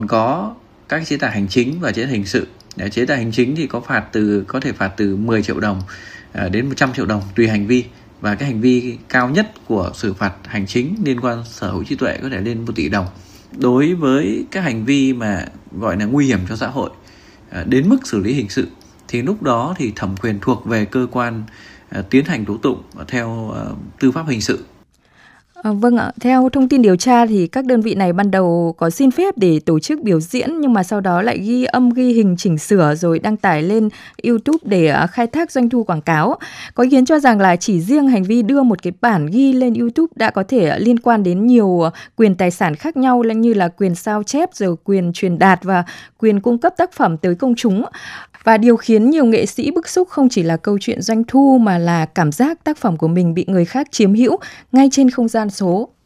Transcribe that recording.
Có các chế tài hành chính và chế tài hình sự. Chế tài hành chính thì có thể phạt từ 10 triệu đồng đến 100 triệu đồng tùy hành vi, và cái hành vi cao nhất của xử phạt hành chính liên quan sở hữu trí tuệ có thể lên 1 tỷ đồng. Đối với các hành vi mà gọi là nguy hiểm cho xã hội đến mức xử lý hình sự thì lúc đó thì thẩm quyền thuộc về cơ quan tiến hành tố tụng theo tư pháp hình sự. Vâng ạ, theo thông tin điều tra thì các đơn vị này ban đầu có xin phép để tổ chức biểu diễn, nhưng mà sau đó lại ghi âm ghi hình chỉnh sửa rồi đăng tải lên YouTube để khai thác doanh thu quảng cáo. Có ý kiến cho rằng là chỉ riêng hành vi đưa một cái bản ghi lên YouTube đã có thể liên quan đến nhiều quyền tài sản khác nhau, như là quyền sao chép, rồi quyền truyền đạt và quyền cung cấp tác phẩm tới công chúng. Và điều khiến nhiều nghệ sĩ bức xúc không chỉ là câu chuyện doanh thu mà là cảm giác tác phẩm của mình bị người khác chiếm hữu ngay trên không gian số.